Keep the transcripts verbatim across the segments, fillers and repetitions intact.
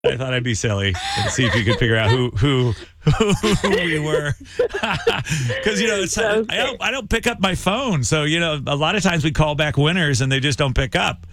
I thought I'd be silly and see if you could figure out who who who we were. Because you know, it's, I don't I don't pick up my phone, so you know, a lot of times we call back winners and they just don't pick up.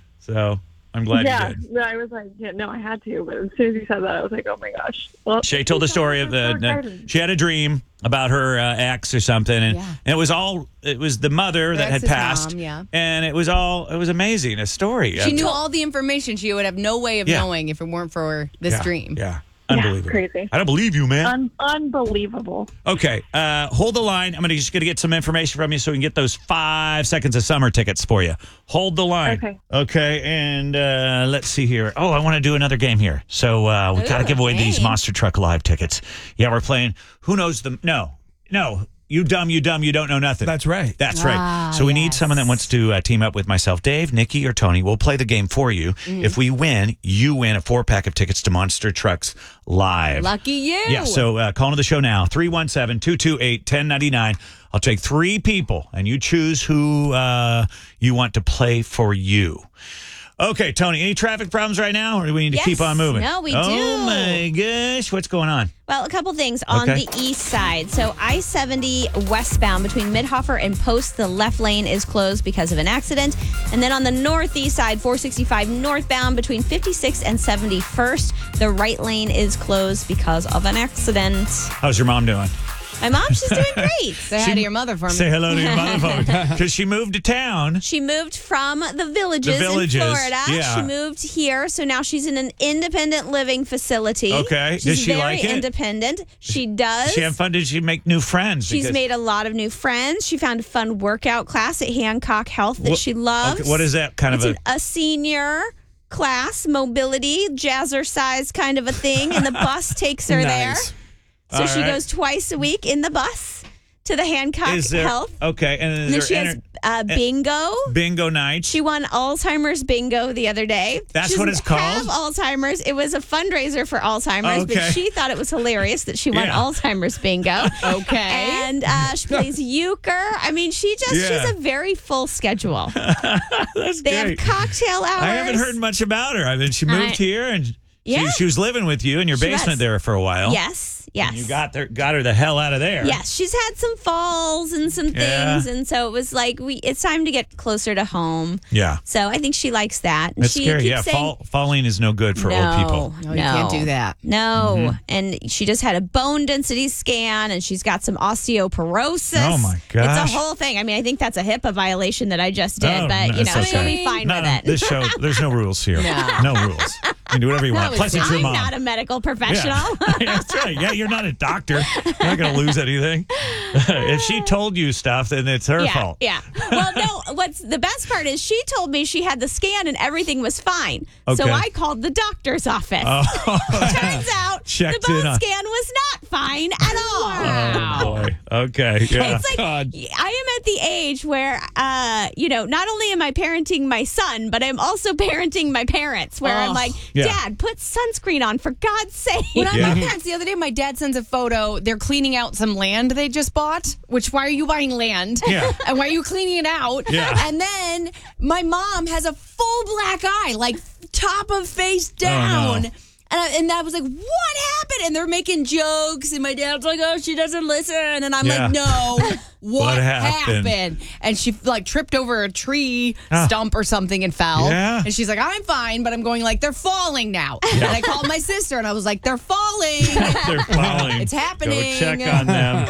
So I'm glad yeah, you did. no, I was like, yeah, no, I had to, but as soon as you said that, I was like, oh my gosh. Well, Shay told the story of the. Uh, she had a dream about her uh, ex or something, and, Yeah. and it was all. It was the mother Her that had ex's passed, mom, yeah. and it was all. It was amazing. A story. She knew all the information. She would have no way of Yeah. knowing if it weren't for this yeah, dream. Yeah, unbelievable. crazy. I don't believe you, man. Un- unbelievable. Okay, uh, hold the line. I'm gonna just gonna get some information from you so we can get those five seconds of summer tickets for you. Hold the line. Okay. Okay, and uh, let's see here. Oh, I want to do another game here. So uh, we got to Ooh, give away these game. Monster Truck Live tickets. Yeah, we're playing. Who knows the? No, no. You dumb, you dumb, you don't know nothing. That's right. That's right. Ah, So we need yes. someone that wants to uh, team up with myself, Dave, Nikki, or Tony. We'll play the game for you. Mm. If we win, you win a four pack of tickets to Monster Trucks Live. Lucky you. Yeah, so uh, call into the show now, three one seven, two two eight, one zero nine nine. I'll take three people, and you choose who uh, you want to play for you. Okay, Tony, any traffic problems right now, or do we need to Yes. keep on moving? No, we oh, do. Oh, my gosh. What's going on? Well, a couple things on Okay. the east side. So I seventy westbound between Midhofer and Post, the left lane is closed because of an accident. And then on the northeast side, four sixty-five northbound between fifty-sixth and seventy-first, the right lane is closed because of an accident. How's your mom doing? My mom, she's doing great. Say hi to your mother for me. Say hello to your mother because she moved to town. She moved from the villages, The Villages, in Florida. yeah. She moved here, so now she's in an independent living facility. Okay. She's Does she very like it? independent. She does. She have fun? Did she make new friends? She's Because- made a lot of new friends. She found a fun workout class at Hancock Health that What- she loves. Okay, what is that kind it's of a? an, a senior class, mobility, jazzercise kind of a thing, and the bus takes her Nice. there. So All she right. goes twice a week in the bus to the Hancock Is there Health. okay? And, is And then there she has enter- uh, bingo. bingo night? She won Alzheimer's bingo the other day. That's she what doesn't it's called? Have Alzheimer's. It was a fundraiser for Alzheimer's, Okay. but she thought it was hilarious that she won Yeah. Alzheimer's bingo. Okay. And uh, she plays euchre. I mean, she just Yeah. she has a very full schedule. That's They great. have cocktail hours. I haven't heard much about her. I mean, she moved I- here and Yeah. she, she was living with you in your She basement was. there for a while. Yes, yes. And you got there, got her the hell out of there. Yes, she's had some falls and some Yeah. things, and so it was like we. It's time to get closer to home. Yeah. So I think she likes that. And That's she scary. keeps Yeah. saying, Fall, falling is no good for no, old people. No, you can't do that. No. Mm-hmm. And she just had a bone density scan and she's got some osteoporosis. Oh, my It's gosh. a whole thing. I mean, I think that's a HIPAA violation that I just did, Oh, but no, you know, it's she'll okay. be fine No, with no, it. this show, there's no rules here. No. No rules. You can do whatever you want. it's Plus, it's your I'm mom. not a medical professional. Yeah. That's right. Yeah, you're not a doctor. You're not going to lose anything. If she told you stuff, then it's her yeah, fault. yeah. Well, no, what's the best part is she told me she had the scan and everything was fine. So Okay. I called the doctor's office. Oh, Turns out Checked the bone in on- scan was not fine at all. oh, boy. Okay. Yeah. It's like God. I am at the age where, uh, you know, not only am I parenting my son, but I'm also parenting my parents. Where I'm Oh. like, Yeah. Dad, put sunscreen on for God's sake. When I'm Yeah. my parents the other day, my dad sends a photo. They're cleaning out some land they just bought. Which why are you buying land? Yeah. And why are you cleaning it out? Yeah. And then my mom has a full black eye, like top of face Oh, down. no. And I, and I was like, what happened? And they're making jokes, and my dad's like, oh, she doesn't listen. And I'm Yeah. like, no, what, What happened? happened? And she like tripped over a tree Ah. stump or something and fell. Yeah. And she's like, I'm fine, but I'm going like, they're falling now. And I called my sister, and I was like, they're falling. They're falling. It's happening. Go check on them.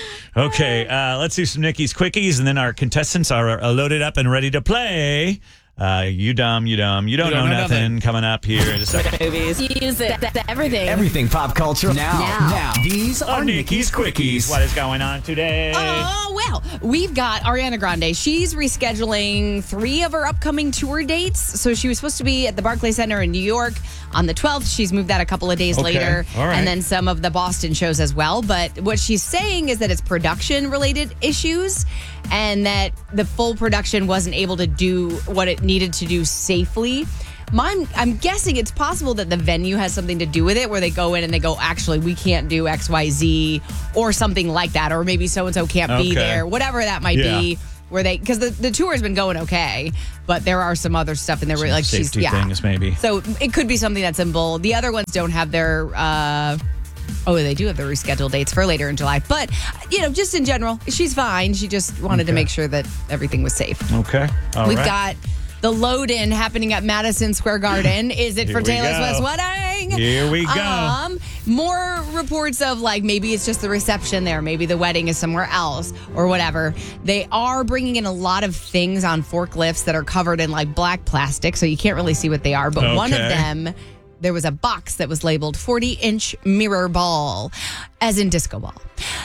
Okay, uh, let's do some Nikki's Quickies, and then our contestants are uh, loaded up and ready to play. Uh, you dumb, you dumb, you don't, know, nothing. Coming up here in a second. Movies. Use it. Everything. Everything pop culture now. Now. Now. These are Nikki's Quickies. What is going on today? Oh, well, we've got Ariana Grande. She's rescheduling three of her upcoming tour dates. So she was supposed to be at the Barclays Center in New York on the twelfth. She's moved that a couple of days Okay. later. All right. And then some of the Boston shows as well. But what she's saying is that it's production related issues and that the full production wasn't able to do what it needed to do safely. Mine, I'm guessing it's possible that the venue has something to do with it, where they go in and they go, actually, we can't do X Y Z or something like that, or maybe so and so can't Okay. be there, whatever that might Yeah. be. where they because the, the tour has been going okay, but there are some other stuff in there where like she's Safety yeah. things, maybe. So it could be something that's in bold. The other ones don't have their. Uh, Oh, they do have the rescheduled dates for later in July. But, you know, just in general, she's fine. She just wanted Okay. to make sure that everything was safe. Okay. All We've right. got the load-in happening at Madison Square Garden. Is it Here for we Taylor go. Swift's wedding? Here we go. Um, more reports of like maybe it's just the reception there. Maybe the wedding is somewhere else or whatever. They are bringing in a lot of things on forklifts that are covered in like black plastic, so you can't really see what they are. But one of Okay. them, there was a box that was labeled forty inch mirror ball, as in disco ball.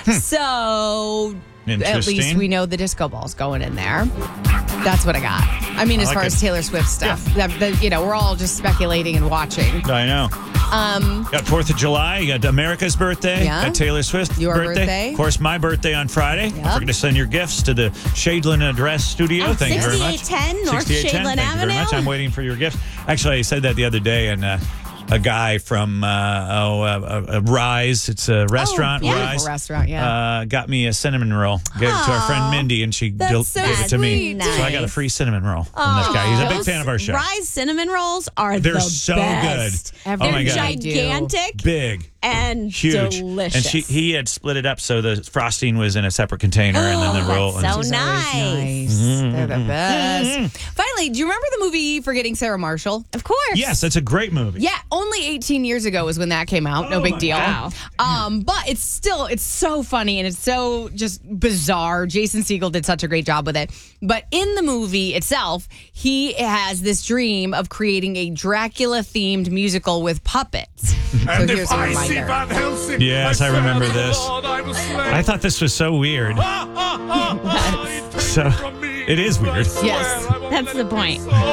So at least Interesting. we know the disco ball's going in there. That's what I got. I mean, I as like far it. as Taylor Swift stuff, that, that, you know, we're all just speculating and watching. I know. Um, Got fourth of July. You got America's birthday. Yeah. Got Taylor Swift's Your birthday. birthday. Of course, my birthday on Friday. Yep. Don't forget to send your gifts to the Shadeland Address Studio. At Thank you very much. sixty-eight ten North sixty-eight ten. Shadeland Thank you very Avenue. much. I'm waiting for your gift. Actually, I said that the other day, and uh, a guy from uh, oh, uh, uh, Rise, it's a restaurant, beautiful Rise, restaurant, yeah. uh, got me a cinnamon roll. Gave it to our friend Aw, Mindy, and she that's dil- so gave it to me. sweet. So I got a Nice. free cinnamon roll from this guy. He's a big Those fan of our show. Rise cinnamon rolls are They're the so best. good. Every Oh my They're God. I do. gigantic Big. and Huge. delicious. And she, he had split it up so the frosting was in a separate container and then the roll. that's and so It's always nice. They're the best. Finally, do you remember the movie Forgetting Sarah Marshall? Of course. Yes, that's a great movie. Yeah, only eighteen years ago was when that came out. No Oh big my deal. God. Um, but it's still it's so funny and it's so just bizarre. Jason Segel did such a great job with it. But in the movie itself, he has this dream of creating a Dracula themed musical with puppets. So here's a reminder. Yes, I remember this. I thought this was so weird. So it is weird. Yes. That's the point.